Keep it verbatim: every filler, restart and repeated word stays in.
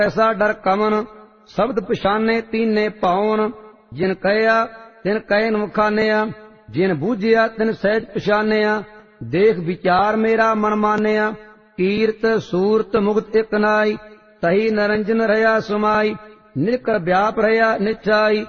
ਐਸਾ ਡਰ ਕਮਨ, ਸ਼ਬਦ ਪਛਾਨੇ ਤੀਨੇ ਪਾਉਨ। ਜਿਨ ਕਹਿਆ ਤਿਨ ਕਹਿਨ ਮੁਖਾਨਿਆ, ਜਿਨ ਬੂਝਿਆ ਤਿਨ ਸਹਿਜ ਪਛਾਨਿਆ। ਦੇਖ ਵਿਚਾਰ ਮੇਰਾ ਮਨ ਮਾਨਿਆ, ਕੀਰਤ ਸੂਰਤ ਮੁਕਤ ਇਕ ਨਾਈ। ਤਹੀ ਨਰੰਜਨ ਰਹਾ ਸੁਮਾਈ, ਨਿਰਕਰ ਵਿਆਪ ਰਹਾ ਨਿਚਾਈ।